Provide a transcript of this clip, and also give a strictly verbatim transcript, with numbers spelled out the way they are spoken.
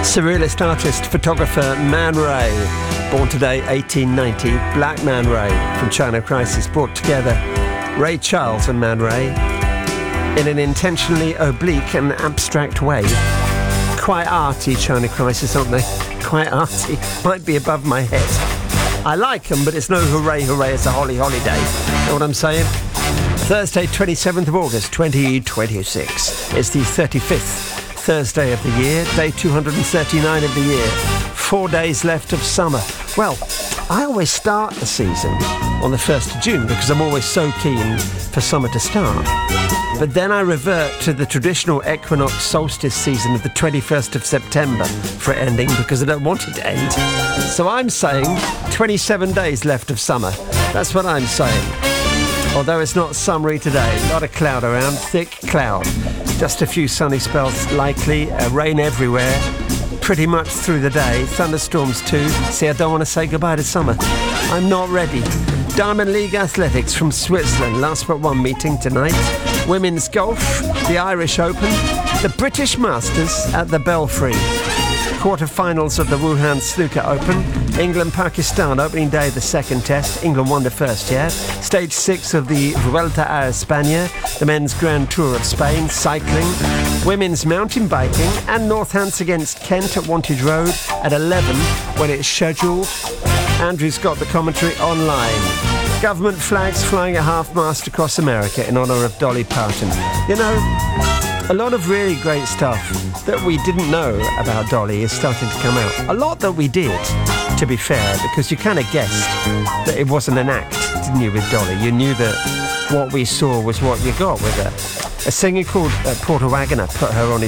Surrealist artist, photographer Man Ray, born today eighteen ninety, Black Man Ray from China Crisis, brought together Ray Charles and Man Ray in an intentionally oblique and abstract way. Quite arty, China Crisis, aren't they? Quite arty. Might be above my head. I like them, but it's no hooray hooray, it's a holly holiday. Know what I'm saying? Thursday, twenty-seventh of August, twenty twenty-six. It's the thirty-fifth Thursday of the year, day two hundred thirty-nine of the year. Four days left of summer. Well, I always start the season on the first of June because I'm always so keen for summer to start. But then I revert to the traditional equinox solstice season of the twenty-first of September for ending because I don't want it to end. So I'm saying twenty-seven days left of summer. That's what I'm saying. Although it's not summery today, a lot of cloud around, thick cloud. Just a few sunny spells likely, uh, rain everywhere, pretty much through the day, thunderstorms too. See, I don't want to say goodbye to summer. I'm not ready. Diamond League Athletics from Switzerland, last but one meeting tonight. Women's golf, the Irish Open, the British Masters at the Belfry. Quarter-finals of the Wuhan Snooker Open. England-Pakistan opening day, the second test. England won the first, yeah. Stage six of the Vuelta a España, the men's Grand Tour of Spain, cycling, women's mountain biking, and Northants against Kent at Wantage Road at eleven when it's scheduled. Andrew's got the commentary online. Government flags flying at half-mast across America in honour of Dolly Parton. You know, a lot of really great stuff that we didn't know about Dolly is starting to come out. A lot that we did, to be fair, because you kind of guessed that it wasn't an act, didn't you, with Dolly? You knew that what we saw was what you got with her. A singer called uh, Porter Wagoner put her on his